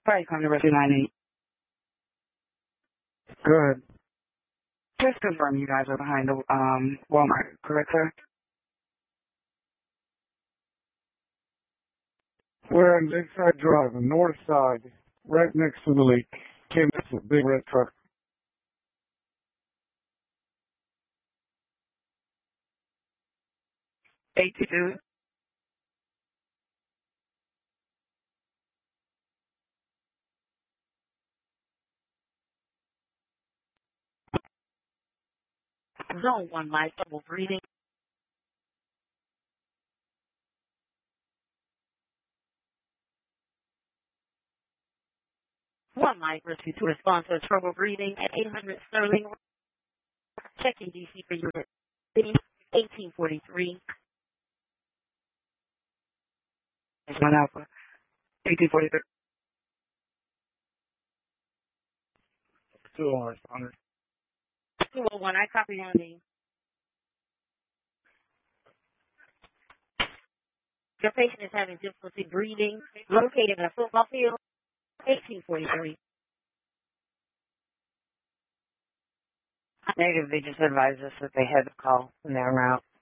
Sorry, come to rescue 98. Go ahead. Just confirm you guys are behind the Walmart, correct, sir? We're on Lakeside Drive, the north side, right next to the lake. Came with a big red truck. $82. Zone 1 Mike, trouble breathing. 1 Mike, rescue to respond to trouble breathing at 800 Sterling. Checking DC for your city, 1843. It's 1 Alpha. 1843. Still on responder. 201, I copy on the. Your patient is having difficulty breathing, located in a football field, 1843. Negative, they just advised us that they had a call and they're out.